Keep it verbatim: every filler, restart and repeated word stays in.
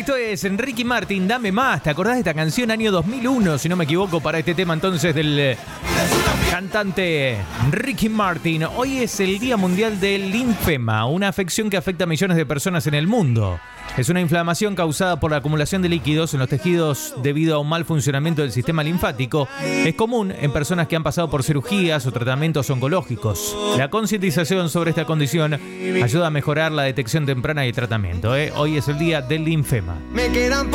Esto es Ricky Martin, Dame Más. ¿Te acordás de esta canción? Año dos mil uno, si no me equivoco, para este tema entonces del eh, cantante Ricky Martin. Hoy es el Día Mundial del Linfema, una afección que afecta a millones de personas en el mundo. Es una inflamación causada por la acumulación de líquidos en los tejidos debido a un mal funcionamiento del sistema linfático. Es común en personas que han pasado por cirugías o tratamientos oncológicos. La concientización sobre esta condición ayuda a mejorar la detección temprana y el tratamiento. ¿eh? Hoy es el Día del Linfema. Me quedan